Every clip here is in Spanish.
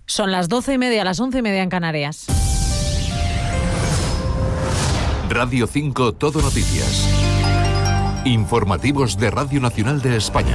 Son las 12:30, las 11:30 en Canarias. Radio 5 Todo Noticias. Informativos de Radio Nacional de España.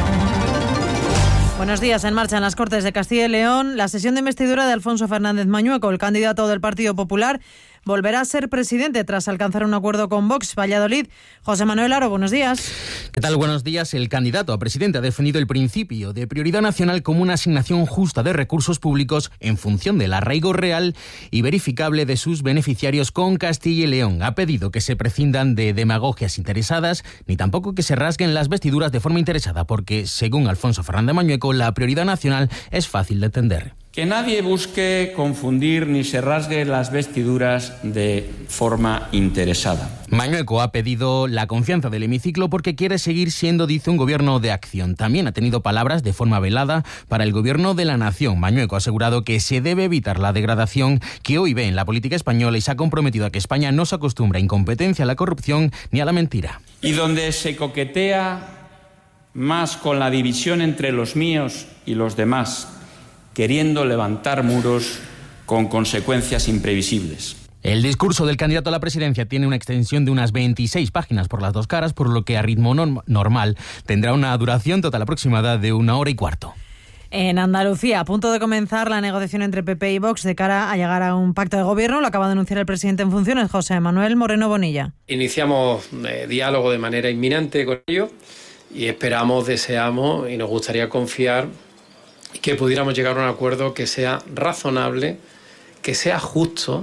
Buenos días. En marcha en las Cortes de Castilla y León la sesión de investidura de Alfonso Fernández Mañueco, el candidato del Partido Popular. Volverá a ser presidente tras alcanzar un acuerdo con Vox. Valladolid. José Manuel Aro, buenos días. ¿Qué tal? Buenos días. El candidato a presidente ha defendido el principio de prioridad nacional como una asignación justa de recursos públicos en función del arraigo real y verificable de sus beneficiarios con Castilla y León. Ha pedido que se prescindan de demagogias interesadas ni tampoco que se rasguen las vestiduras de forma interesada, porque, según Alfonso Fernández Mañueco, la prioridad nacional es fácil de entender. Que nadie busque confundir ni se rasgue las vestiduras de forma interesada. Mañueco ha pedido la confianza del hemiciclo porque quiere seguir siendo, dice, un gobierno de acción. También ha tenido palabras de forma velada para el gobierno de la nación. Mañueco ha asegurado que se debe evitar la degradación que hoy ve en la política española y se ha comprometido a que España no se acostumbre a incompetencia, a la corrupción ni a la mentira. Y donde se coquetea más con la división entre los míos y los demás, queriendo levantar muros con consecuencias imprevisibles. El discurso del candidato a la presidencia tiene una extensión de unas 26 páginas por las dos caras, por lo que a ritmo normal tendrá una duración total aproximada de 1 hora y cuarto. En Andalucía, a punto de comenzar la negociación entre PP y Vox de cara a llegar a un pacto de gobierno, lo acaba de anunciar el presidente en funciones, José Manuel Moreno Bonilla. Iniciamos diálogo de manera inminente con ellos y esperamos, deseamos y nos gustaría confiar que pudiéramos llegar a un acuerdo que sea razonable, que sea justo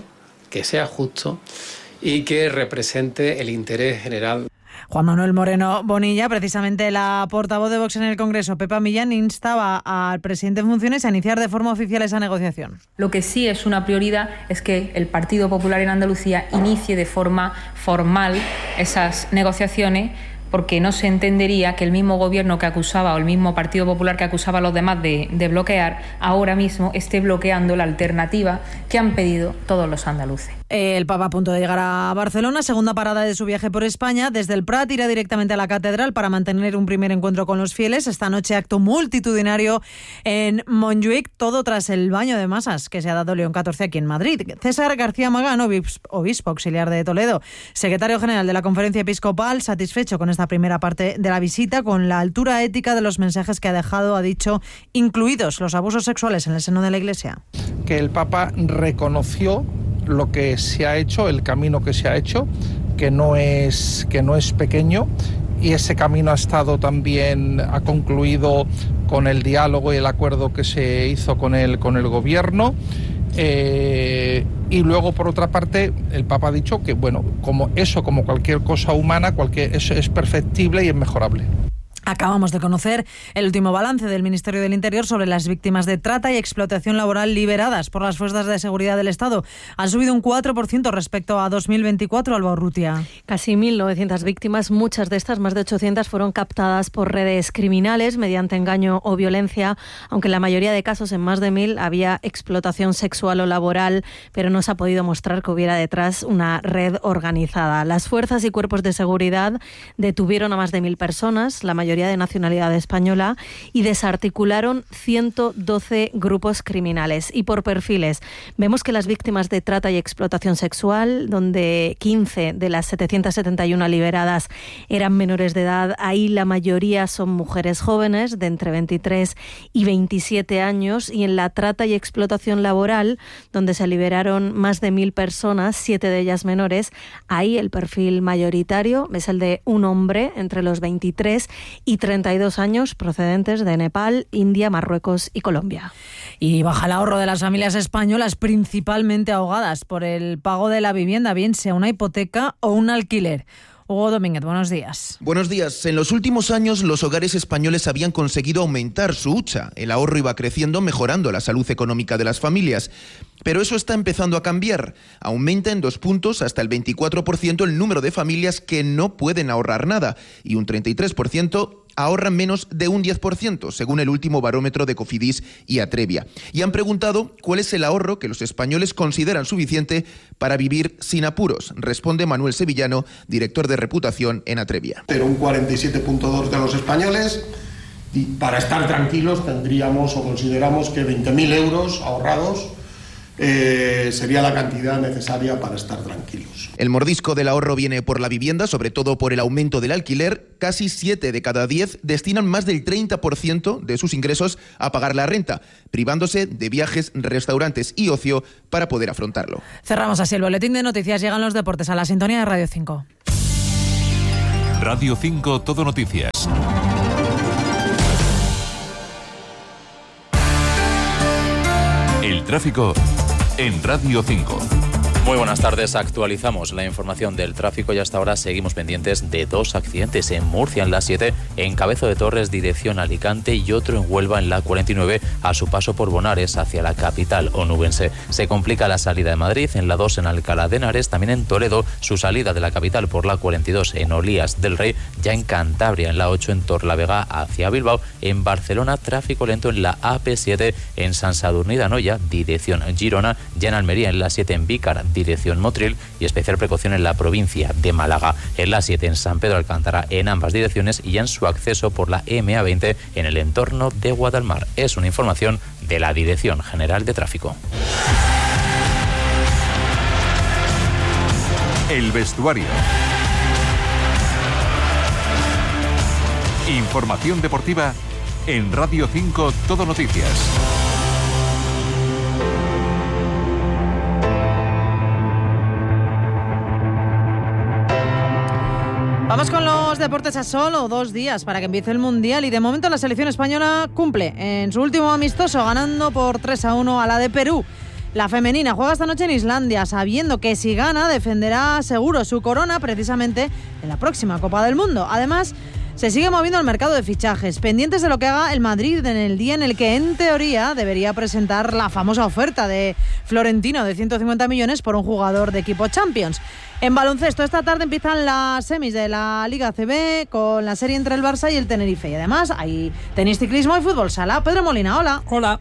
y que represente el interés general. Juan Manuel Moreno Bonilla, precisamente la portavoz de Vox en el Congreso, Pepa Millán, instaba al presidente en funciones a iniciar de forma oficial esa negociación. Lo que sí es una prioridad es que el Partido Popular en Andalucía inicie de forma formal esas negociaciones, porque no se entendería que el mismo gobierno que acusaba o el mismo Partido Popular que acusaba a los demás de bloquear, ahora mismo esté bloqueando la alternativa que han pedido todos los andaluces. El Papa a punto de llegar a Barcelona, segunda parada de su viaje por España. Desde el Prat irá directamente a la catedral para mantener un primer encuentro con los fieles. Esta noche acto multitudinario en Montjuïc, todo tras el baño de masas que se ha dado León XIV aquí en Madrid. César García Magán, obispo auxiliar de Toledo, secretario general de la Conferencia Episcopal, satisfecho con esta primera parte de la visita, con la altura ética de los mensajes que ha dejado, ha dicho, incluidos los abusos sexuales en el seno de la Iglesia. Que el Papa reconoció lo que se ha hecho, el camino que se ha hecho, que no es pequeño, y ese camino ha concluido con el diálogo y el acuerdo que se hizo con el gobierno. Y luego, por otra parte, el Papa ha dicho que, como cualquier cosa humana, eso es perfectible y es mejorable. Acabamos de conocer el último balance del Ministerio del Interior sobre las víctimas de trata y explotación laboral liberadas por las fuerzas de seguridad del Estado. Han subido un 4% respecto a 2024, Alba Urrutia. Casi 1.900 víctimas, muchas de estas, más de 800, fueron captadas por redes criminales mediante engaño o violencia, aunque en la mayoría de casos, en más de 1.000, había explotación sexual o laboral, pero no se ha podido mostrar que hubiera detrás una red organizada. Las fuerzas y cuerpos de seguridad detuvieron a más de 1.000 personas, la mayoría de nacionalidad española, y desarticularon 112 grupos criminales. Y por perfiles, vemos que las víctimas de trata y explotación sexual, donde 15 de las 771 liberadas eran menores de edad, ahí la mayoría son mujeres jóvenes de entre 23 y 27 años, y en la trata y explotación laboral, donde se liberaron más de 1.000 personas, 7 de ellas menores, ahí el perfil mayoritario es el de un hombre entre los 23 y 32 años, procedentes de Nepal, India, Marruecos y Colombia. Y baja el ahorro de las familias españolas, principalmente ahogadas por el pago de la vivienda, bien sea una hipoteca o un alquiler. Hugo Domínguez, buenos días. Buenos días. En los últimos años, los hogares españoles habían conseguido aumentar su hucha. El ahorro iba creciendo, mejorando la salud económica de las familias. Pero eso está empezando a cambiar. Aumenta en 2 puntos, hasta el 24%, el número de familias que no pueden ahorrar nada, y un 33% ahorran menos de un 10%, según el último barómetro de Cofidis y Atrevia. Y han preguntado cuál es el ahorro que los españoles consideran suficiente para vivir sin apuros. Responde Manuel Sevillano, director de reputación en Atrevia. Pero un 47,2% de los españoles para estar tranquilos tendríamos o consideramos que 20.000 euros ahorrados sería la cantidad necesaria para estar tranquilos. El mordisco del ahorro viene por la vivienda, sobre todo por el aumento del alquiler. Casi 7 de cada 10 destinan más del 30% de sus ingresos a pagar la renta, privándose de viajes, restaurantes y ocio para poder afrontarlo. Cerramos así el boletín de noticias. Llegan los deportes a la sintonía de Radio 5. Radio 5 Todo Noticias. El tráfico en Radio 5. Muy buenas tardes, actualizamos la información del tráfico y hasta ahora seguimos pendientes de 2 accidentes en Murcia en la 7, en Cabezo de Torres dirección Alicante y otro en Huelva en la 49 a su paso por Bonares hacia la capital onubense. Se complica la salida de Madrid en la 2 en Alcalá de Henares, también en Toledo su salida de la capital por la 42 en Olías del Rey, ya en Cantabria en la 8 en Torlavega hacia Bilbao, en Barcelona tráfico lento en la AP7 en Sant Sadurní d'Anoia dirección Girona, ya en Almería en la 7 en Vícar dirección Motril y especial precaución en la provincia de Málaga, en la 7 en San Pedro Alcántara en ambas direcciones y en su acceso por la MA20 en el entorno de Guadalmar. Es una información de la Dirección General de Tráfico. El vestuario. Información deportiva en Radio 5 Todo Noticias. Vamos con los deportes a solo 2 días para que empiece el Mundial y de momento la selección española cumple en su último amistoso ganando por 3-1 a la de Perú. La femenina juega esta noche en Islandia sabiendo que si gana defenderá seguro su corona precisamente en la próxima Copa del Mundo. Además, se sigue moviendo el mercado de fichajes, pendientes de lo que haga el Madrid en el día en el que, en teoría, debería presentar la famosa oferta de Florentino de 150 millones por un jugador de equipo Champions. En baloncesto, esta tarde empiezan las semis de la Liga ACB con la serie entre el Barça y el Tenerife. Y además hay tenis, ciclismo y fútbol sala. Pedro Molina, hola. Hola.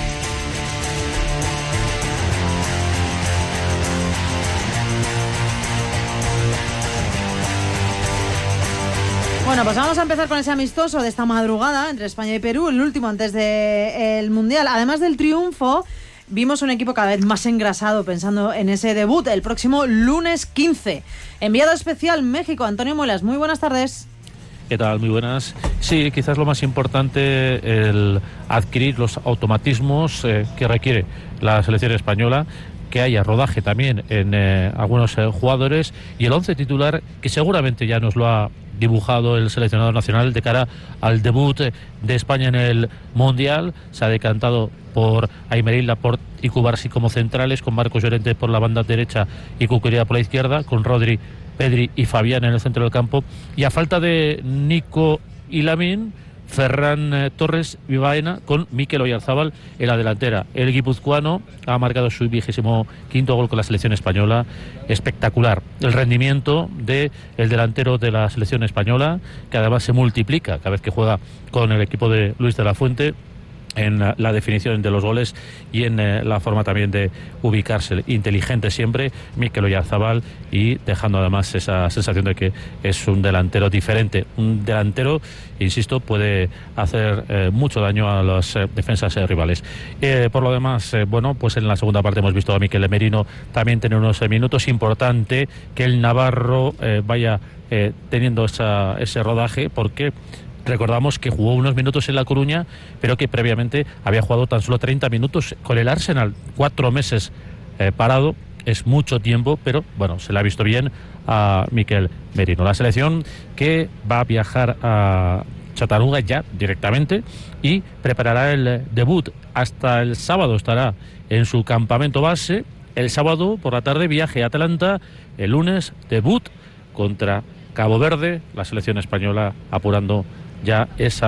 Bueno, pues vamos a empezar con ese amistoso de esta madrugada entre España y Perú, el último antes del Mundial. Además del triunfo, vimos un equipo cada vez más engrasado pensando en ese debut el próximo lunes 15. Enviado especial México, Antonio Muelas. Muy buenas tardes. ¿Qué tal? Muy buenas. Sí, quizás lo más importante, el adquirir los automatismos que requiere la selección española, que haya rodaje también en algunos jugadores y el 11 titular que seguramente ya nos lo ha dibujado el seleccionador nacional de cara al debut de España en el Mundial. Se ha decantado por Aymeric Laporte y Cubarsí como centrales, con Marcos Llorente por la banda derecha y Cucurella por la izquierda, con Rodri, Pedri y Fabián en el centro del campo, y a falta de Nico y Lamine, Ferran Torres y Baena con Mikel Oyarzabal en la delantera. El guipuzcoano ha marcado su 25º gol con la selección española. Espectacular el rendimiento del delantero de la selección española, que además se multiplica cada vez que juega con el equipo de Luis de la Fuente en la definición de los goles y en la forma también de ubicarse, inteligente siempre Mikel Oyarzabal, y dejando además esa sensación de que es un delantero diferente, un delantero, insisto, puede hacer mucho daño a las defensas rivales. Por lo demás, bueno, pues en la segunda parte hemos visto a Mikel Merino también tener unos minutos. Importante que el navarro vaya teniendo ese rodaje, porque recordamos que jugó unos minutos en La Coruña, pero que previamente había jugado tan solo 30 minutos con el Arsenal. 4 meses parado, es mucho tiempo, pero bueno, se le ha visto bien a Mikel Merino. La selección que va a viajar a Chattanooga ya directamente y preparará el debut. Hasta el sábado estará en su campamento base. El sábado por la tarde viaje a Atlanta. El lunes debut contra Cabo Verde. La selección española apurando ya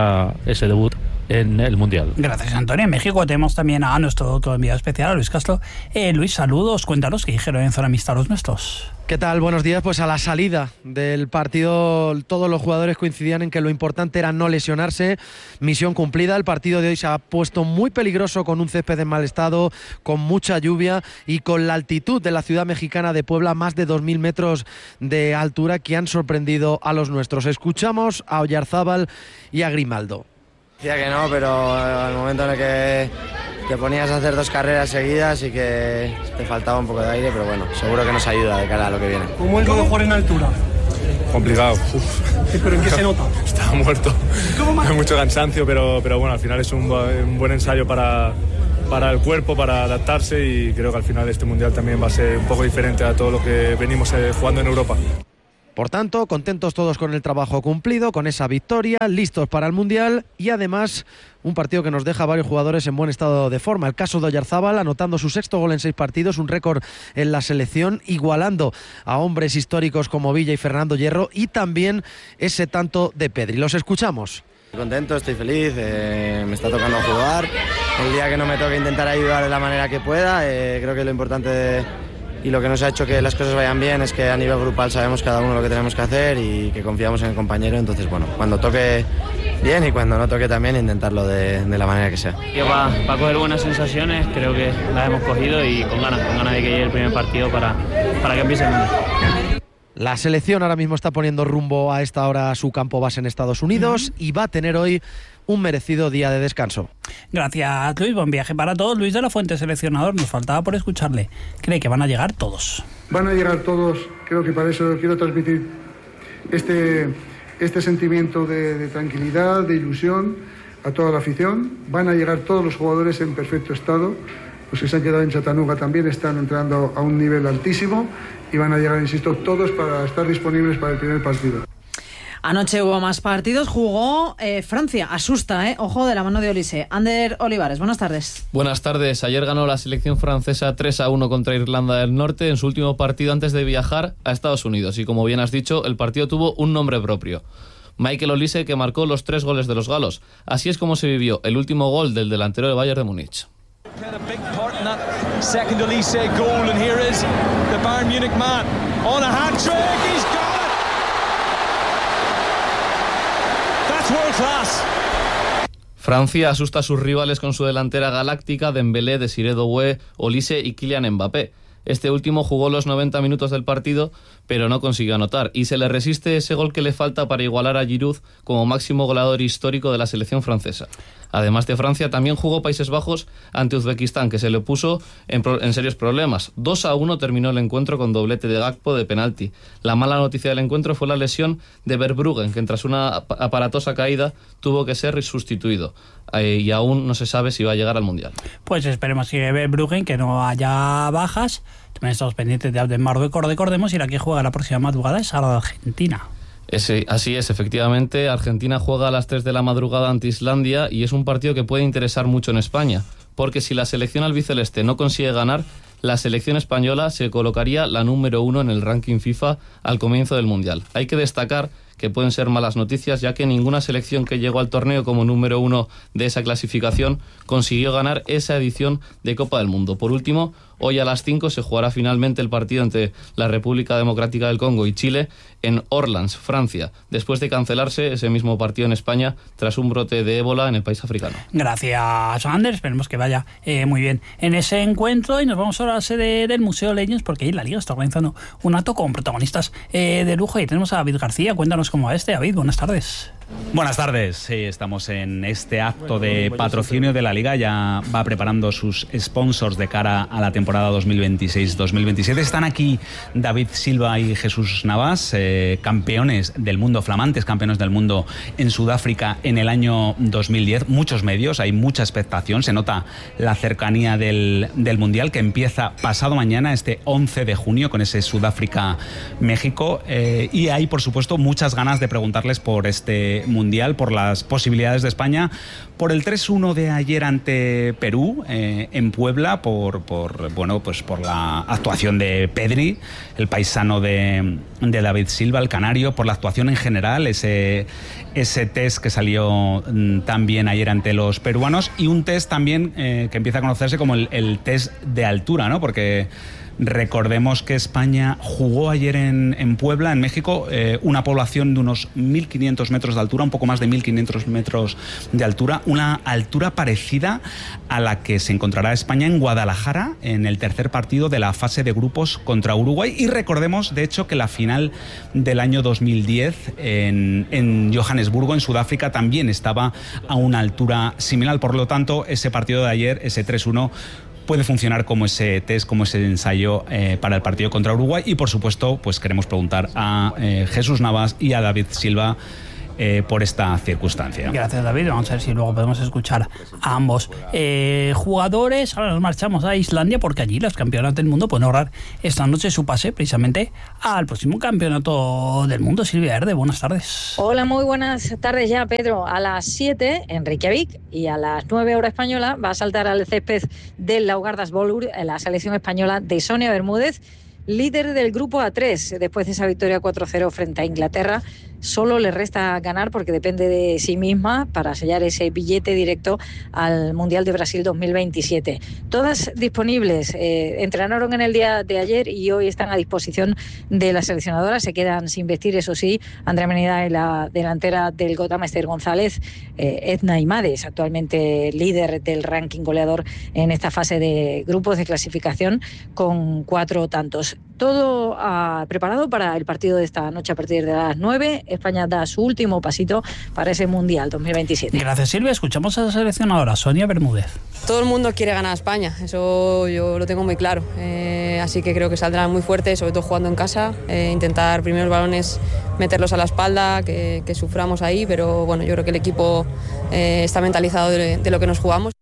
ese debut en el Mundial. Gracias, Antonio. En México tenemos también a nuestro otro enviado especial, a Luis Castro. Luis, saludos, cuéntanos qué dijeron en zona mixta los nuestros. ¿Qué tal? Buenos días. Pues a la salida del partido todos los jugadores coincidían en que lo importante era no lesionarse. Misión cumplida. El partido de hoy se ha puesto muy peligroso con un césped en mal estado, con mucha lluvia y con la altitud de la ciudad mexicana de Puebla, más de 2.000 metros de altura, que han sorprendido a los nuestros. Escuchamos a Oyarzabal y a Grimaldo. Decía que no, pero al momento en el que te ponías a hacer 2 carreras seguidas y que te faltaba un poco de aire, pero bueno, seguro que nos ayuda de cara a lo que viene. ¿Cómo es lo de jugar en altura? Complicado. ¿Pero en qué se nota? Estaba muerto. Hay mucho cansancio, pero bueno, al final es un buen ensayo para el cuerpo, para adaptarse, y creo que al final este Mundial también va a ser un poco diferente a todo lo que venimos jugando en Europa. Por tanto, contentos todos con el trabajo cumplido, con esa victoria, listos para el Mundial, y además un partido que nos deja a varios jugadores en buen estado de forma. El caso de Oyarzábal, anotando su 6º gol en 6 partidos, un récord en la selección, igualando a hombres históricos como Villa y Fernando Hierro, y también ese tanto de Pedri. Los escuchamos. Estoy contento, estoy feliz, me está tocando jugar. El día que no me toque intentar ayudar de la manera que pueda, creo que lo importante y lo que nos ha hecho que las cosas vayan bien es que a nivel grupal sabemos cada uno lo que tenemos que hacer y que confiamos en el compañero. Entonces, bueno, cuando toque bien y cuando no toque también, intentarlo de la manera que sea. Para coger buenas sensaciones, creo que las hemos cogido y con ganas de que llegue el primer partido para que empiece el mundo. La selección ahora mismo está poniendo rumbo a esta hora a su campo base en Estados Unidos y va a tener hoy un merecido día de descanso. Gracias, Luis. Buen viaje para todos. Luis de la Fuente, seleccionador. Nos faltaba por escucharle. ¿Cree que van a llegar todos? Van a llegar todos. Creo que para eso quiero transmitir este sentimiento de tranquilidad, de ilusión a toda la afición. Van a llegar todos los jugadores en perfecto estado. Los que se han quedado en Chattanooga también están entrando a un nivel altísimo y van a llegar, insisto, todos para estar disponibles para el primer partido. Anoche hubo más partidos, jugó Francia, asusta, ojo, de la mano de Olise. Ander Olivares, buenas tardes. Buenas tardes. Ayer ganó la selección francesa 3-1 contra Irlanda del Norte en su último partido antes de viajar a Estados Unidos. Y como bien has dicho, el partido tuvo un nombre propio. Michael Olise, que marcó los 3 goles de los galos. Así es como se vivió el último gol del delantero del Bayern de Múnich. Second Olise goal, and here is the Bayern Munich man on a hat-trick. He's got it. That's world class. Francia asusta a sus rivales con su delantera galáctica, Dembélé, Desiré Doué, Olise y Kylian Mbappé. Este último jugó los 90 minutos del partido, pero no consiguió anotar, y se le resiste ese gol que le falta para igualar a Giroud como máximo goleador histórico de la selección francesa. Además de Francia, también jugó Países Bajos ante Uzbekistán, que se le puso en serios problemas. 2-1 terminó el encuentro con doblete de Gakpo de penalti. La mala noticia del encuentro fue la lesión de Verbruggen, que tras una aparatosa caída tuvo que ser sustituido. Y aún no se sabe si va a llegar al Mundial. Pues esperemos que Verbruggen, que no haya bajas. También estamos pendientes de Marruecos. Recordemos, y la que juega la próxima madrugada es Argentina. Así es, efectivamente. Argentina juega a las 3 de la madrugada ante Islandia y es un partido que puede interesar mucho en España, porque si la selección albiceleste no consigue ganar, la selección española se colocaría la número 1 en el ranking FIFA al comienzo del Mundial. Hay que destacar que pueden ser malas noticias, ya que ninguna selección que llegó al torneo como número 1 de esa clasificación consiguió ganar esa edición de Copa del Mundo. Por último, hoy a las 5 se jugará finalmente el partido entre la República Democrática del Congo y Chile en Orleans, Francia, después de cancelarse ese mismo partido en España tras un brote de ébola en el país africano. Gracias, Ander. Esperemos que vaya muy bien en ese encuentro, y nos vamos ahora a la sede del Museo Leños, porque ahí la Liga está organizando un acto con protagonistas de lujo, y tenemos a David García. Cuéntanos cómo va este, David. Buenas tardes. Buenas tardes, sí, estamos en este acto de patrocinio de la Liga, ya va preparando sus sponsors de cara a la temporada 2026-2027. Están aquí David Silva y Jesús Navas, campeones del mundo, flamantes campeones del mundo en Sudáfrica en el año 2010. Muchos medios, hay mucha expectación, se nota la cercanía del Mundial, que empieza pasado mañana, este 11 de junio, con ese Sudáfrica-México, y hay, por supuesto, muchas ganas de preguntarles por este Mundial, por las posibilidades de España, por el 3-1 de ayer ante Perú en Puebla, por la actuación de Pedri, el paisano de David Silva, el canario, por la actuación en general, ese test que salió tan bien ayer ante los peruanos, y un test también que empieza a conocerse como el test de altura, ¿no? Porque Recordemos que España jugó ayer en Puebla, en México, una población de unos 1.500 metros de altura, un poco más de 1.500 metros de altura, una altura parecida a la que se encontrará España en Guadalajara en el tercer partido de la fase de grupos contra Uruguay. Y recordemos, de hecho, que la final del año 2010 en Johannesburgo, en Sudáfrica, también estaba a una altura similar. Por lo tanto, ese partido de ayer, ese 3-1, puede funcionar como ese test, como ese ensayo para el partido contra Uruguay. Y por supuesto, pues queremos preguntar a Jesús Navas y a David Silva por esta circunstancia. Gracias, David. Vamos a ver si luego podemos escuchar a ambos jugadores. Ahora nos marchamos a Islandia porque allí los campeonatos del mundo pueden ahorrar esta noche su pase precisamente al próximo campeonato del mundo. Silvia Erde, buenas tardes. Hola, muy buenas tardes ya, Pedro. A las 7 en Reykjavik y a las 9 hora española va a saltar al césped del Laugardalsvöllur la selección española de Sonia Bermúdez, líder del grupo A3 después de esa victoria 4-0 frente a Inglaterra. Solo le resta ganar porque depende de sí misma para sellar ese billete directo al Mundial de Brasil 2027. Todas disponibles, entrenaron en el día de ayer y hoy están a disposición de la seleccionadora. Se quedan sin vestir, eso sí, Andrea Menida y la delantera del Gotham, Esther González, Edna Imades, actualmente líder del ranking goleador en esta fase de grupos de clasificación con 4 tantos. Todo preparado para el partido de esta noche a partir de las 9. España da su último pasito para ese Mundial 2027. Gracias, Silvia. Escuchamos a la seleccionadora Sonia Bermúdez. Todo el mundo quiere ganar a España, eso yo lo tengo muy claro. Así que creo que saldrán muy fuertes, sobre todo jugando en casa. Intentar primero los balones meterlos a la espalda, que suframos ahí, pero bueno, yo creo que el equipo está mentalizado de lo que nos jugamos.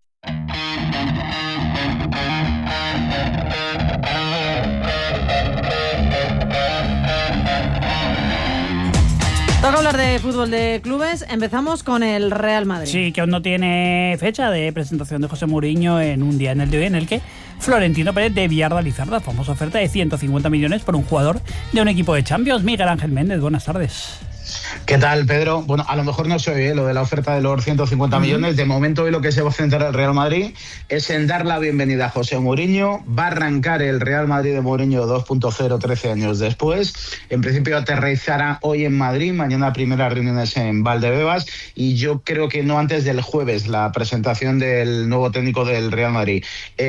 Toca hablar de fútbol de clubes. Empezamos con el Real Madrid. Sí, que aún no tiene fecha de presentación de José Mourinho en un día en el de hoy en el que Florentino Pérez debía realizar la famosa oferta de 150 millones por un jugador de un equipo de Champions. Miguel Ángel Méndez, buenas tardes. ¿Qué tal, Pedro? Bueno, a lo mejor no se oye lo de la oferta de los 150 millones. De momento, hoy lo que se va a centrar el Real Madrid es en dar la bienvenida a José Mourinho. Va a arrancar el Real Madrid de Mourinho 2.0 13 años después. En principio aterrizará hoy en Madrid, mañana primeras reuniones en Valdebebas y yo creo que no antes del jueves la presentación del nuevo técnico del Real Madrid.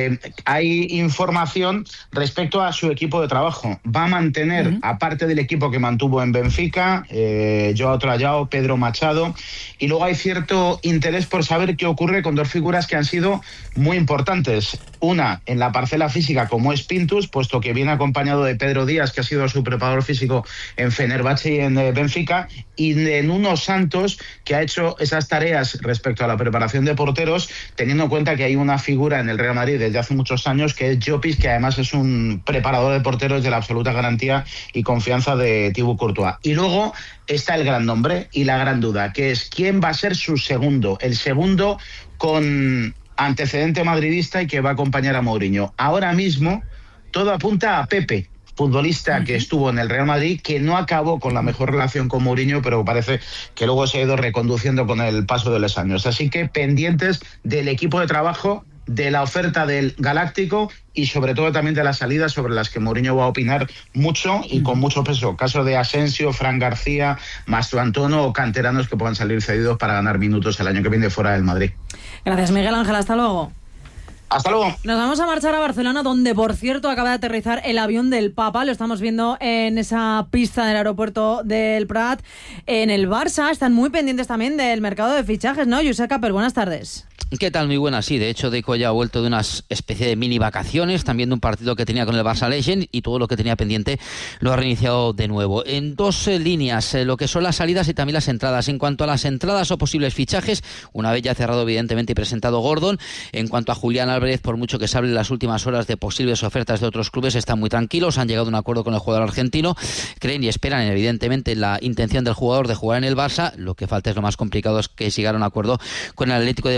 Hay información respecto a su equipo de trabajo. Va a mantener, aparte del equipo que mantuvo en Benfica, Joao Trallao, Pedro Machado, y luego hay cierto interés por saber qué ocurre con dos figuras que han sido muy importantes. Una en la parcela física, como es Pintus, puesto que viene acompañado de Pedro Díaz, que ha sido su preparador físico en Fenerbahce y en Benfica, y de Nuno Santos, que ha hecho esas tareas respecto a la preparación de porteros, teniendo en cuenta que hay una figura en el Real Madrid desde hace muchos años, que es Llopis, que además es un preparador de porteros de la absoluta garantía y confianza de Thibaut Courtois. Y luego está el gran nombre y la gran duda, que es quién va a ser su segundo, el segundo con antecedente madridista y que va a acompañar a Mourinho. Ahora mismo todo apunta a Pepe, futbolista que estuvo en el Real Madrid, que no acabó con la mejor relación con Mourinho, pero parece que luego se ha ido reconduciendo con el paso de los años. Así que pendientes del equipo de trabajo, de la oferta del Galáctico y sobre todo también de las salidas sobre las que Mourinho va a opinar mucho y con mucho peso. Caso de Asensio, Fran García, Mastro Antono o canteranos que puedan salir cedidos para ganar minutos el año que viene fuera del Madrid. Gracias, Miguel Ángel. Hasta luego. Hasta luego. Nos vamos a marchar a Barcelona, donde, por cierto, acaba de aterrizar el avión del Papa. Lo estamos viendo en esa pista del aeropuerto del Prat. En el Barça están muy pendientes también del mercado de fichajes, ¿no? Josep Capel, buenas tardes. ¿Qué tal? Muy buena, sí. De hecho, Deco ya ha vuelto de una especie de mini vacaciones, también de un partido que tenía con el Barça Legend, y todo lo que tenía pendiente lo ha reiniciado de nuevo. En dos líneas, lo que son las salidas y también las entradas. En cuanto a las entradas o posibles fichajes, una vez ya cerrado evidentemente y presentado Gordon, en cuanto a Julián Álvarez, por mucho que se hable en las últimas horas de posibles ofertas de otros clubes, están muy tranquilos, han llegado a un acuerdo con el jugador argentino, creen y esperan evidentemente la intención del jugador de jugar en el Barça. Lo que falta es lo más complicado, es que se llegara a un acuerdo con el Atlético de Madrid, pero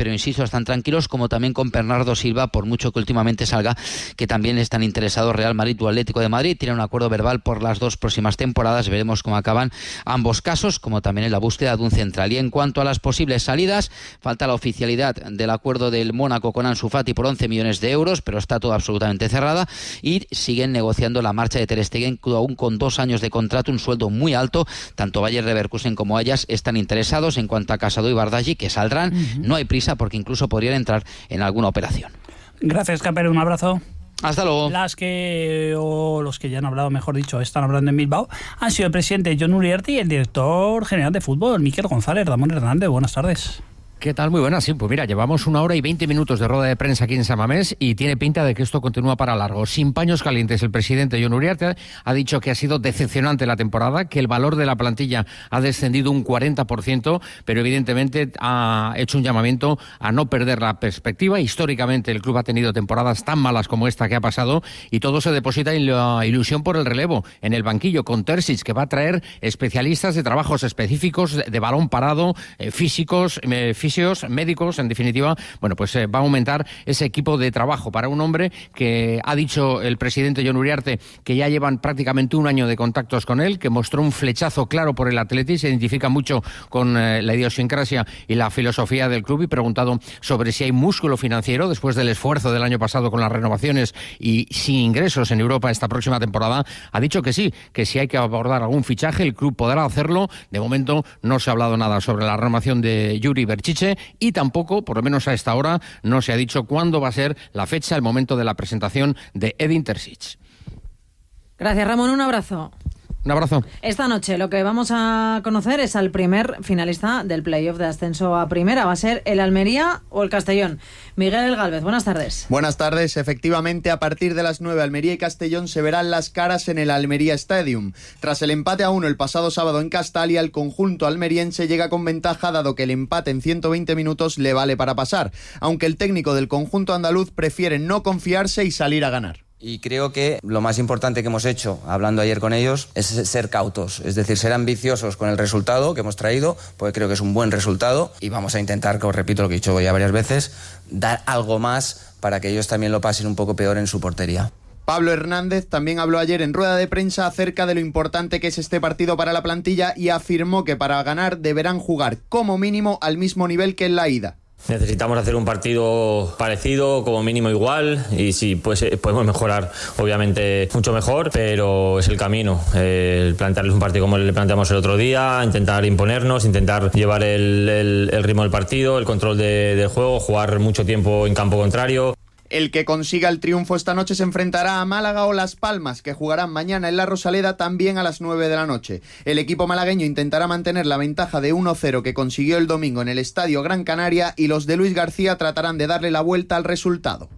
pero insisto, están tranquilos, como también con Bernardo Silva, por mucho que últimamente salga que también están interesados Real Madrid o Atlético de Madrid. Tienen un acuerdo verbal por las 2 próximas temporadas, veremos cómo acaban ambos casos, como también en la búsqueda de un central. Y en cuanto a las posibles salidas, falta la oficialidad del acuerdo del Mónaco con Ansu Fati por 11 millones de euros, pero está todo absolutamente cerrada, y siguen negociando la marcha de Ter Stegen, aún con 2 años de contrato, un sueldo muy alto. Tanto Bayer Leverkusen como Ajax están interesados. En cuanto a Casado y Bardghji, que saldrán, no hay prisa porque incluso podrían entrar en alguna operación. Gracias, Capero, un abrazo. Hasta luego. Los que ya han hablado, mejor dicho, están hablando en Bilbao, han sido el presidente Jon Uriarte y el director general de fútbol, Mikel González. Ramón Hernández, buenas tardes. ¿Qué tal? Muy buenas. Sí, pues mira, llevamos 1 hora y 20 minutos de rueda de prensa aquí en San Mamés y tiene pinta de que esto continúa para largo. Sin paños calientes, el presidente Jon Uriarte ha dicho que ha sido decepcionante la temporada, que el valor de la plantilla ha descendido un 40%, pero evidentemente ha hecho un llamamiento a no perder la perspectiva. Históricamente el club ha tenido temporadas tan malas como esta que ha pasado y todo se deposita en la ilusión por el relevo en el banquillo con Terzic, que va a traer especialistas de trabajos específicos de balón parado, físicos, médicos, en definitiva. Bueno, pues va a aumentar ese equipo de trabajo para un hombre que ha dicho el presidente Jon Uriarte que ya llevan prácticamente 1 año de contactos con él, que mostró un flechazo claro por el Atleti, se identifica mucho con la idiosincrasia y la filosofía del club, y preguntado sobre si hay músculo financiero después del esfuerzo del año pasado con las renovaciones y sin ingresos en Europa esta próxima temporada, ha dicho que sí, que si hay que abordar algún fichaje el club podrá hacerlo. De momento no se ha hablado nada sobre la renovación de Juri Berchiche y tampoco, por lo menos a esta hora, no se ha dicho cuándo va a ser la fecha, el momento de la presentación de Edin Terzic. Gracias, Ramón, un abrazo. Un abrazo. Esta noche lo que vamos a conocer es al primer finalista del playoff de ascenso a primera. Va a ser el Almería o el Castellón. Miguel Gálvez, buenas tardes. Buenas tardes. Efectivamente, a partir de las 9, Almería y Castellón se verán las caras en el Almería Stadium. Tras el empate a 1 el pasado sábado en Castalia, el conjunto almeriense llega con ventaja, dado que el empate en 120 minutos le vale para pasar, aunque el técnico del conjunto andaluz prefiere no confiarse y salir a ganar. Y creo que lo más importante que hemos hecho, hablando ayer con ellos, es ser cautos, es decir, ser ambiciosos con el resultado que hemos traído, porque creo que es un buen resultado, y vamos a intentar, que os repito lo que he dicho ya varias veces, dar algo más para que ellos también lo pasen un poco peor en su portería. Pablo Hernández también habló ayer en rueda de prensa acerca de lo importante que es este partido para la plantilla y afirmó que para ganar deberán jugar como mínimo al mismo nivel que en la ida. Necesitamos hacer un partido parecido, como mínimo igual, y sí, pues podemos mejorar, obviamente mucho mejor, pero es el camino, el plantearles un partido como le planteamos el otro día, intentar imponernos, intentar llevar el ritmo del partido, el control del juego, jugar mucho tiempo en campo contrario. El que consiga el triunfo esta noche se enfrentará a Málaga o Las Palmas, que jugarán mañana en la Rosaleda también a las 9 de la noche. El equipo malagueño intentará mantener la ventaja de 1-0 que consiguió el domingo en el Estadio Gran Canaria, y los de Luis García tratarán de darle la vuelta al resultado.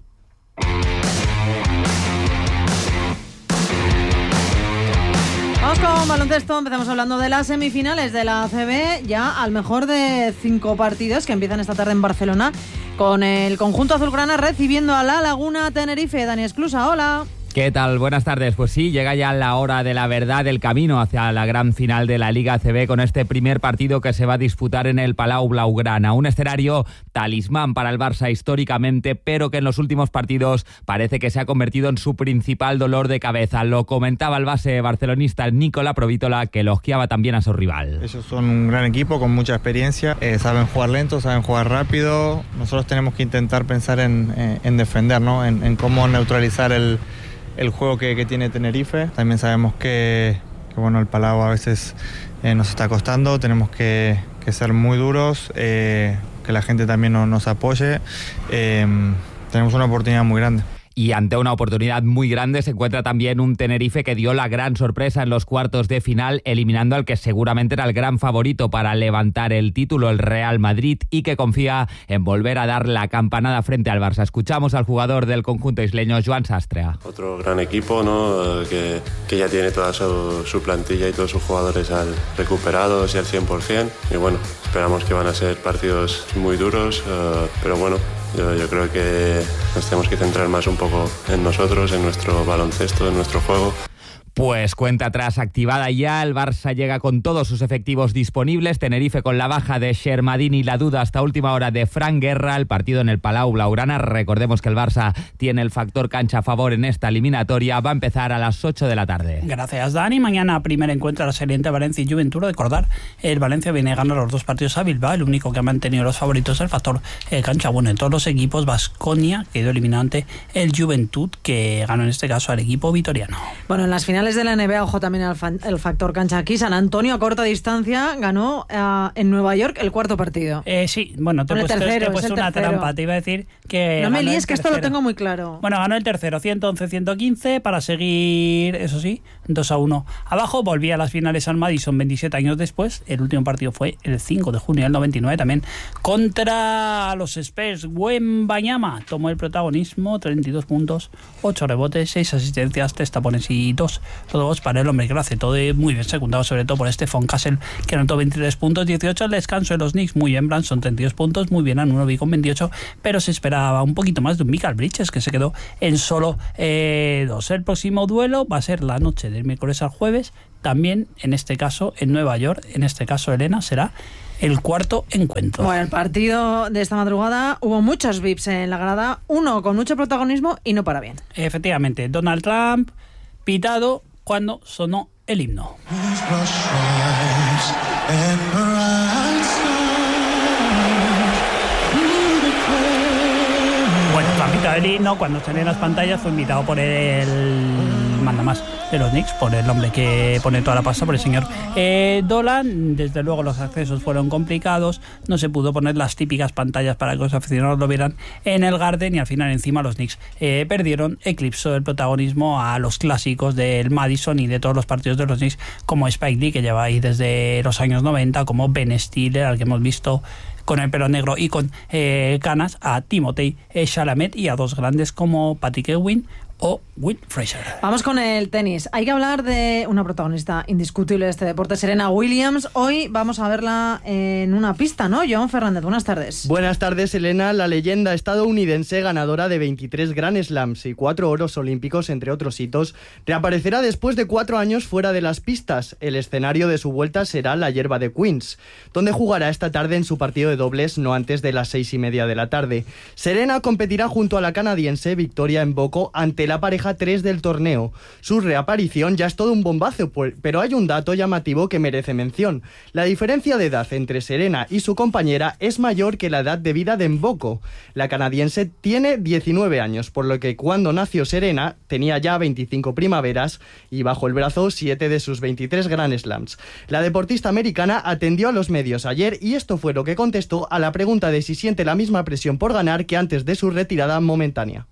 Vamos con baloncesto. Empezamos hablando de las semifinales de la ACB, ya al mejor de 5 partidos que empiezan esta tarde en Barcelona, con el conjunto azulgrana recibiendo a La Laguna Tenerife. Dani Esclusa, hola. ¿Qué tal? Buenas tardes. Pues sí, llega ya la hora de la verdad, el camino hacia la gran final de la Liga ACB, con este primer partido que se va a disputar en el Palau Blaugrana. Un escenario talismán para el Barça históricamente, pero que en los últimos partidos parece que se ha convertido en su principal dolor de cabeza. Lo comentaba el base barcelonista Nikola Provítola, que elogiaba también a su rival. Ellos son un gran equipo con mucha experiencia, saben jugar lento, saben jugar rápido. Nosotros tenemos que intentar pensar en defender, ¿no? En cómo neutralizar el juego que tiene Tenerife. También sabemos que bueno, el Palau a veces nos está costando, tenemos que ser muy duros, que la gente también nos apoye. Tenemos una oportunidad muy grande. Y ante una oportunidad muy grande se encuentra también un Tenerife que dio la gran sorpresa en los cuartos de final, eliminando al que seguramente era el gran favorito para levantar el título, el Real Madrid, y que confía en volver a dar la campanada frente al Barça. Escuchamos al jugador del conjunto isleño, Joan Sastrea. Otro gran equipo, ¿no? que ya tiene toda su plantilla y todos sus jugadores recuperados y al 100%. Y bueno, esperamos que van a ser partidos muy duros, pero bueno, yo creo que nos tenemos que centrar más un poco en nosotros, en nuestro baloncesto, en nuestro juego. Pues cuenta atrás activada ya, el Barça llega con todos sus efectivos disponibles, Tenerife con la baja de Shermadini y la duda hasta última hora de Fran Guerra, el partido en el Palau Blaugrana, recordemos que el Barça tiene el factor cancha a favor en esta eliminatoria, va a empezar a las 8 de la tarde. Gracias, Dani. Mañana primer encuentro a la serie entre Valencia y Juventud. Recordar, el Valencia viene a ganar los 2 partidos a Bilbao, el único que ha mantenido los favoritos es el factor cancha. Bueno, en todos los equipos, Baskonia quedó eliminado ante el Juventud, que ganó en este caso al equipo vitoriano. Bueno, en las finales de la NBA, ojo también el factor cancha aquí. San Antonio a corta distancia ganó en Nueva York el 4.º partido. Sí, bueno, te he puesto una trampa. Te iba a decir que... No me líes, que esto lo tengo muy claro. Bueno, ganó el tercero, 111-115, para seguir, eso sí, 2-1 abajo. Volvía a las finales al Madison 27 años después. El último partido fue el 5 de junio del 99, también contra los Spurs. Wembanyama tomó el protagonismo, 32 puntos, 8 rebotes, 6 asistencias, 3 tapones y 2 robos para el hombre que lo hace todo muy bien, secundado sobre todo por Stephon Castle, que anotó 23 puntos, 18 al descanso de los Knicks. Muy bien, Branson, 32 puntos, muy bien Anunoby con 28, pero se esperaba un poquito más de un Michael Bridges, que se quedó en solo 2. El próximo duelo va a ser la noche del miércoles al jueves, también en este caso en Nueva York, en este caso Elena, será el 4.º encuentro. Bueno, el partido de esta madrugada hubo muchos VIPs en la grada, uno con mucho protagonismo y no para bien. Efectivamente, Donald Trump pitado cuando sonó el himno. Bueno, Trumpita del himno, cuando salió en las pantallas, fue invitado por el mandamás de los Knicks, por el hombre que pone toda la pasta, por el señor Dolan. Desde luego los accesos fueron complicados, no se pudo poner las típicas pantallas para que los aficionados lo vieran en el Garden, y al final encima los Knicks perdieron, eclipsó el protagonismo a los clásicos del Madison y de todos los partidos de los Knicks, como Spike Lee, que lleva ahí desde los años 90, como Ben Stiller, al que hemos visto con el pelo negro y con canas, a Timothée Chalamet y a dos grandes como Patrick Ewing o Will Fraser. Vamos con el tenis. Hay que hablar de una protagonista indiscutible de este deporte, Serena Williams. Hoy vamos a verla en una pista, ¿no? Joan Fernández, buenas tardes. Buenas tardes, Elena. La leyenda estadounidense, ganadora de 23 Grand Slams y 4 oros olímpicos, entre otros hitos, reaparecerá después de 4 años fuera de las pistas. El escenario de su vuelta será la hierba de Queens, donde jugará esta tarde en su partido de dobles no antes de las 6:30 de la tarde. Serena competirá junto a la canadiense Victoria Mboko ante la pareja 3 del torneo. Su reaparición ya es todo un bombazo, pero hay un dato llamativo que merece mención. La diferencia de edad entre Serena y su compañera es mayor que la edad de vida de Mboko. La canadiense tiene 19 años, por lo que cuando nació Serena tenía ya 25 primaveras y bajo el brazo 7 de sus 23 Grand Slams. La deportista americana atendió a los medios ayer y esto fue lo que contestó a la pregunta de si siente la misma presión por ganar que antes de su retirada momentánea.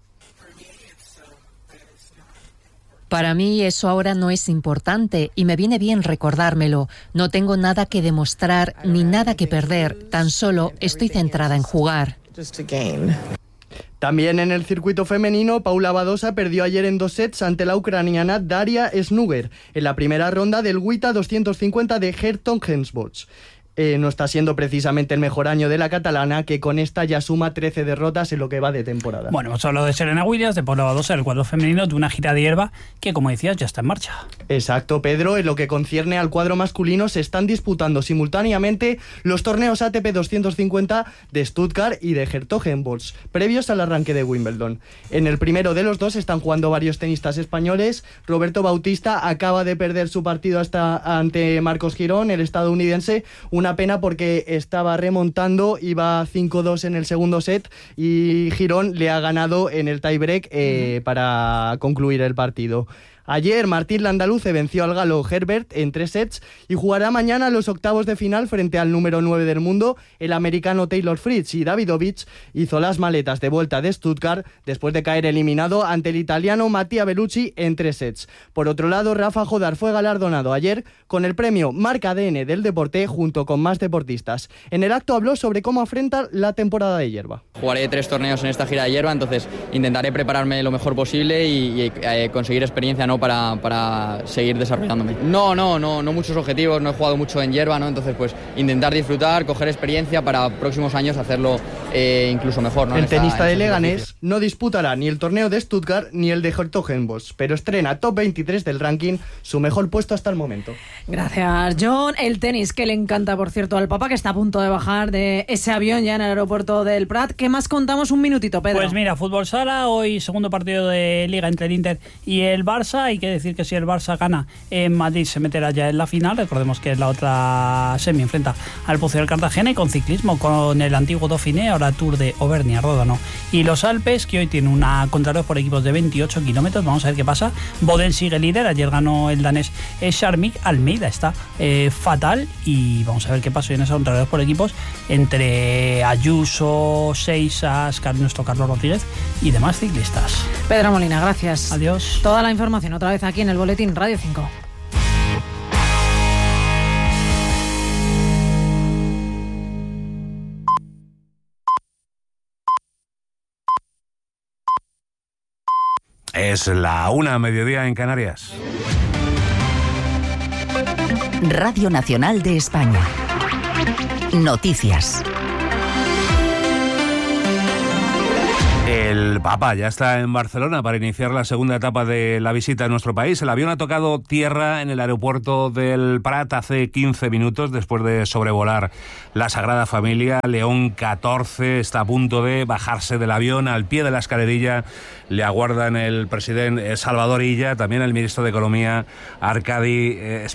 Para mí eso ahora no es importante y me viene bien recordármelo. No tengo nada que demostrar ni nada que perder, tan solo estoy centrada en jugar. También en el circuito femenino, Paula Badosa perdió ayer en 2 sets ante la ucraniana Daria Snuger en la primera ronda del WTA 250 de Hertogenbosch. No está siendo precisamente el mejor año de la catalana, que con esta ya suma 13 derrotas en lo que va de temporada. Bueno, hemos hablado de Serena Williams, de Paula Badosa, el cuadro femenino, de una gira de hierba que, como decías, ya está en marcha. Exacto, Pedro. En lo que concierne al cuadro masculino, se están disputando simultáneamente los torneos ATP 250 de Stuttgart y de Hertogenbosch, previos al arranque de Wimbledon. En el primero de los dos están jugando varios tenistas españoles. Roberto Bautista acaba de perder su partido ante Marcos Girón, el estadounidense. Una pena porque estaba remontando, iba 5-2 en el segundo set y Girón le ha ganado en el tiebreak para concluir el partido. Ayer Martín Landaluce venció al galo Herbert en 3 sets y jugará mañana los octavos de final frente al número 9 del mundo. El americano Taylor Fritz y Davidovich hizo las maletas de vuelta de Stuttgart después de caer eliminado ante el italiano Mattia Bellucci en 3 sets. Por otro lado, Rafa Jodar fue galardonado ayer con el premio Marca ADN del deporte junto con más deportistas. En el acto habló sobre cómo afronta la temporada de hierba. Jugaré 3 torneos en esta gira de hierba, entonces intentaré prepararme lo mejor posible y conseguir experiencia, ¿no? para seguir desarrollándome. No muchos objetivos, no he jugado mucho en hierba, ¿no? Entonces pues intentar disfrutar, coger experiencia para próximos años hacerlo incluso mejor, ¿no? El tenista de Leganés no disputará ni el torneo de Stuttgart ni el de Hertogenbosch, pero estrena top 23 del ranking, su mejor puesto hasta el momento. Gracias, John. El tenis, que le encanta, por cierto, al Papa, que está a punto de bajar de ese avión ya en el aeropuerto del Prat. ¿Qué más contamos? Un minutito, Pedro. Pues mira, fútbol sala, hoy segundo partido de Liga entre el Inter y el Barça. Hay que decir que si el Barça gana en Madrid se meterá ya en la final. Recordemos que es la otra semi, enfrenta al Pucero del Cartagena. Y con ciclismo, con el antiguo Dauphiné, ahora Tour de Auvernia, Ródano y los Alpes, que hoy tiene una contrarreloj por equipos de 28 kilómetros. Vamos a ver qué pasa. Bodel sigue líder, ayer ganó el danés Charmik. Almeida está fatal y vamos a ver qué pasa en esa contrarreloj por equipos entre Ayuso, Seixas, nuestro Carlos Rodríguez y demás ciclistas. Pedro Molina, gracias. Adiós. Toda la información otra vez aquí en el Boletín Radio 5. Es la 1:00 en Canarias. Radio Nacional de España. Noticias. El Papa ya está en Barcelona para iniciar la segunda etapa de la visita a nuestro país. El avión ha tocado tierra en el aeropuerto del Prat hace 15 minutos después de sobrevolar la Sagrada Familia. León XIV está a punto de bajarse del avión. Al pie de la escalerilla le aguardan el presidente Salvador Illa, también el ministro de Economía Arcadi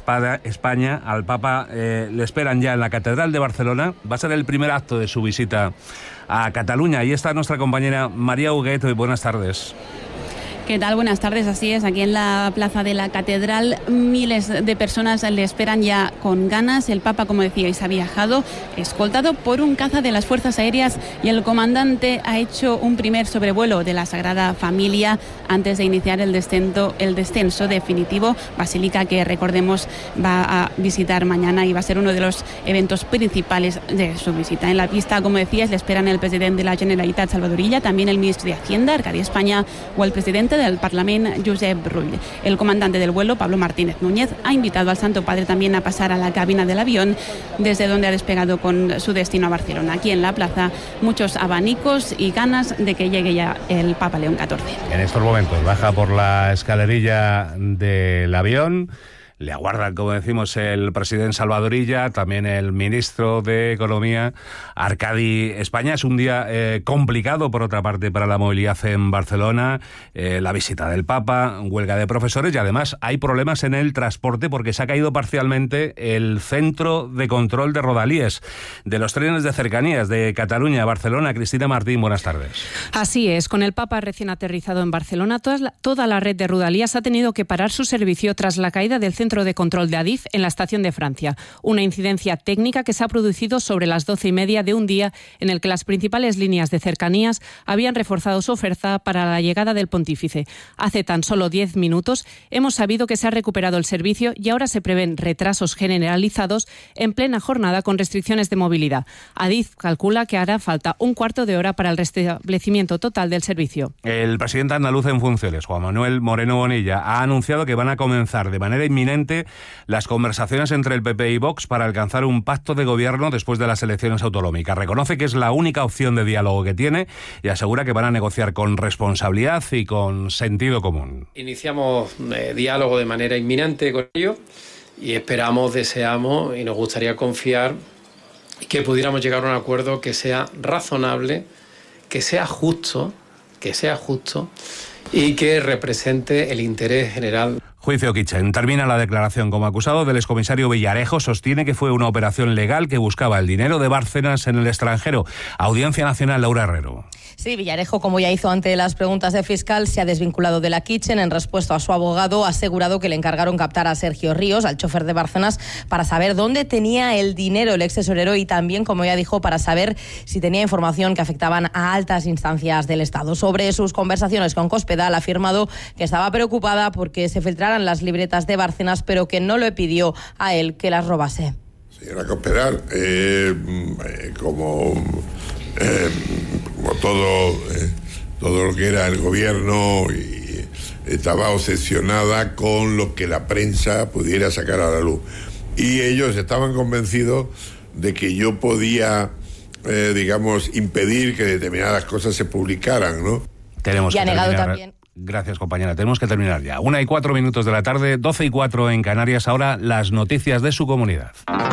España. Al Papa le esperan ya en la Catedral de Barcelona. Va a ser el primer acto de su visita a Cataluña. Ahí está nuestra compañera María Huguet. Buenas tardes. ¿Qué tal? Buenas tardes. Así es, aquí en la plaza de la Catedral miles de personas le esperan ya con ganas. El Papa, como decíais, ha viajado escoltado por un caza de las Fuerzas Aéreas y el comandante ha hecho un primer sobrevuelo de la Sagrada Familia antes de iniciar el descenso definitivo. Basílica que, recordemos, va a visitar mañana y va a ser uno de los eventos principales de su visita. En la pista, como decías, le esperan el presidente de la Generalitat, Salvador Illa, también el ministro de Hacienda, Arcadi España, o el presidente del Parlamento, Josep Rull. El comandante del vuelo, Pablo Martínez Núñez, ha invitado al Santo Padre también a pasar a la cabina del avión, desde donde ha despegado con su destino a Barcelona. Aquí en la plaza, muchos abanicos y ganas de que llegue ya el Papa León XIV. En estos momentos baja por la escalerilla del avión. Le aguardan, como decimos, el presidente Salvador Illa, también el ministro de Economía, Arcadi España. Es un día complicado, por otra parte, para la movilidad en Barcelona. La visita del Papa, huelga de profesores y además hay problemas en el transporte porque se ha caído parcialmente el centro de control de rodalíes de los trenes de cercanías de Cataluña a Barcelona. Cristina Martín, buenas tardes. Así es, con el Papa recién aterrizado en Barcelona, toda la red de rodalías ha tenido que parar su servicio tras la caída del centro de control de Adif en la estación de Francia. Una incidencia técnica que se ha producido sobre las 12:30 de un día en el que las principales líneas de cercanías habían reforzado su oferta para la llegada del pontífice. Hace tan solo 10 minutos hemos sabido que se ha recuperado el servicio y ahora se prevén retrasos generalizados en plena jornada con restricciones de movilidad. Adif calcula que hará falta un cuarto de hora para el restablecimiento total del servicio. El presidente andaluz en funciones, Juan Manuel Moreno Bonilla, ha anunciado que van a comenzar de manera inminente las conversaciones entre el PP y Vox para alcanzar un pacto de gobierno después de las elecciones autonómicas. Reconoce que es la única opción de diálogo que tiene y asegura que van a negociar con responsabilidad y con sentido común. Iniciamos diálogo de manera inminente con ellos y esperamos, deseamos y nos gustaría confiar que pudiéramos llegar a un acuerdo que sea razonable, que sea justo y que represente el interés general. Juicio Kitchen. Termina la declaración. Como acusado del excomisario Villarejo, sostiene que fue una operación legal que buscaba el dinero de Bárcenas en el extranjero. Audiencia Nacional, Laura Herrero. Sí, Villarejo, como ya hizo ante las preguntas del fiscal, se ha desvinculado de la Kitchen. En respuesta a su abogado, ha asegurado que le encargaron captar a Sergio Ríos, al chofer de Bárcenas, para saber dónde tenía el dinero el ex tesorero y también, como ya dijo, para saber si tenía información que afectaban a altas instancias del Estado. Sobre sus conversaciones con Cospedal, ha afirmado que estaba preocupada porque se filtraran las libretas de Bárcenas, pero que no le pidió a él que las robase. Señora Cospedal, como todo lo que era el gobierno y estaba obsesionada con lo que la prensa pudiera sacar a la luz. Y ellos estaban convencidos de que yo podía, impedir que determinadas cosas se publicaran, ¿no? Tenemos y ha negado terminar. también. Gracias, compañera. Tenemos que terminar ya. 1:04 de la tarde, 12:04 en Canarias. Ahora las noticias de su comunidad.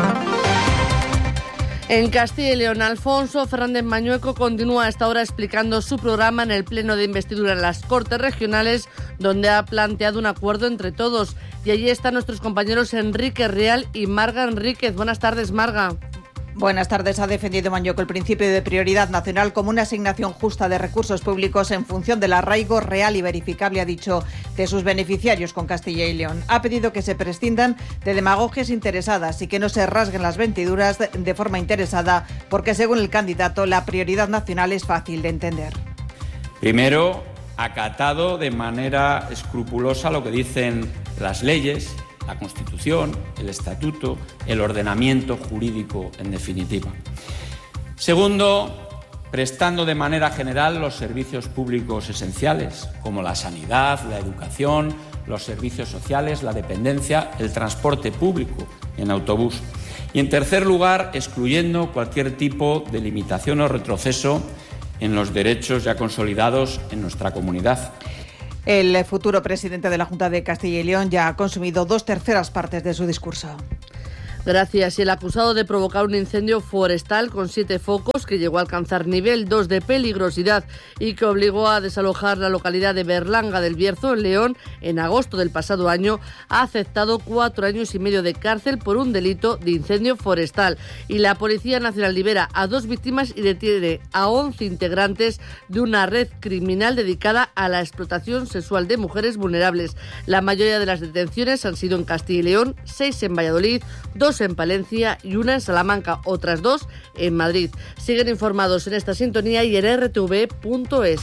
En Castilla y León, Alfonso Fernández Mañueco continúa a esta hora explicando su programa en el pleno de investidura en las Cortes Regionales, donde ha planteado un acuerdo entre todos. Y allí están nuestros compañeros Enrique Real y Marga Enríquez. Buenas tardes, Marga. Buenas tardes. Ha defendido Mañueco el principio de prioridad nacional como una asignación justa de recursos públicos en función del arraigo real y verificable, ha dicho, de sus beneficiarios con Castilla y León. Ha pedido que se prescindan de demagogias interesadas y que no se rasguen las vestiduras de forma interesada, porque según el candidato la prioridad nacional es fácil de entender. Primero, acatado de manera escrupulosa lo que dicen las leyes, la Constitución, el Estatuto, el ordenamiento jurídico, en definitiva. Segundo, prestando de manera general los servicios públicos esenciales, como la sanidad, la educación, los servicios sociales, la dependencia, el transporte público en autobús. Y en tercer lugar, excluyendo cualquier tipo de limitación o retroceso en los derechos ya consolidados en nuestra comunidad. El futuro presidente de la Junta de Castilla y León ya ha consumido 2/3 partes de su discurso. Gracias. Y el acusado de provocar un incendio forestal con 7 focos que llegó a alcanzar nivel 2 de peligrosidad y que obligó a desalojar la localidad de Berlanga del Bierzo, en León, en agosto del pasado año, ha aceptado 4 años y medio de cárcel por un delito de incendio forestal. Y la Policía Nacional libera a 2 víctimas y detiene a 11 integrantes de una red criminal dedicada a la explotación sexual de mujeres vulnerables. La mayoría de las detenciones han sido en Castilla y León, 6 en Valladolid, 2 en Palencia y 1 en Salamanca, otras 2 en Madrid. Siguen informados en esta sintonía y en rtv.es.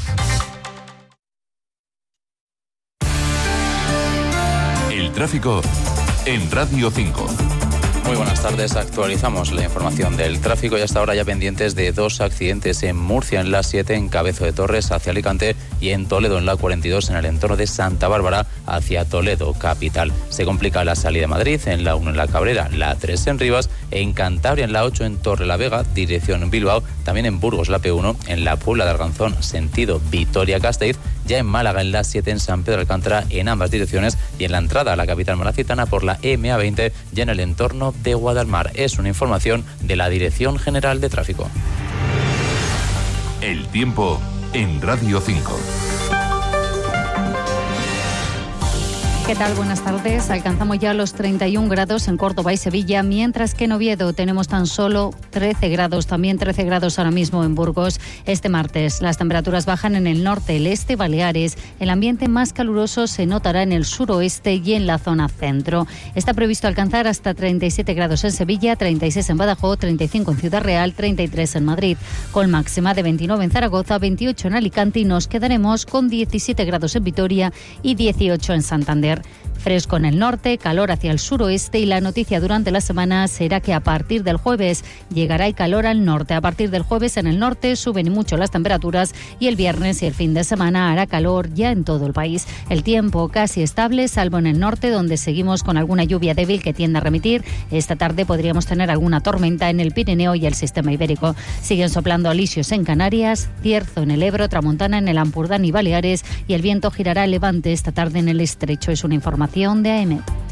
El tráfico en Radio 5. Muy buenas tardes, actualizamos la información del tráfico y hasta ahora ya pendientes de 2 accidentes en Murcia, en la 7 en Cabezo de Torres hacia Alicante y en Toledo en la 42 en el entorno de Santa Bárbara hacia Toledo capital. Se complica la salida de Madrid en la 1 en la Cabrera, la 3 en Rivas, en Cantabria en la 8 en Torrelavega, dirección Bilbao, también en Burgos la P1, en la Puebla de Arganzón, sentido Vitoria-Gasteiz, ya en Málaga en la 7 en San Pedro de Alcántara en ambas direcciones y en la entrada a la capital malacitana por la MA20 ya en el entorno de Guadalmar. Es una información de la Dirección General de Tráfico. El tiempo en Radio 5. ¿Qué tal? Buenas tardes. Alcanzamos ya los 31 grados en Córdoba y Sevilla, mientras que en Oviedo tenemos tan solo 13 grados, también 13 grados ahora mismo en Burgos. Este martes las temperaturas bajan en el norte, el este, Baleares. El ambiente más caluroso se notará en el suroeste y en la zona centro. Está previsto alcanzar hasta 37 grados en Sevilla, 36 en Badajoz, 35 en Ciudad Real, 33 en Madrid, con máxima de 29 en Zaragoza, 28 en Alicante y nos quedaremos con 17 grados en Vitoria y 18 en Santander. Fresco en el norte, calor hacia el suroeste y la noticia durante la semana será que a partir del jueves llegará el calor al norte. A partir del jueves en el norte suben mucho las temperaturas y el viernes y el fin de semana hará calor ya en todo el país. El tiempo casi estable, salvo en el norte donde seguimos con alguna lluvia débil que tiende a remitir. Esta tarde podríamos tener alguna tormenta en el Pirineo y el sistema ibérico. Siguen soplando alisios en Canarias, cierzo en el Ebro, tramontana en el Ampurdán y Baleares y el viento girará a levante esta tarde en el estrecho. Es una información de AM.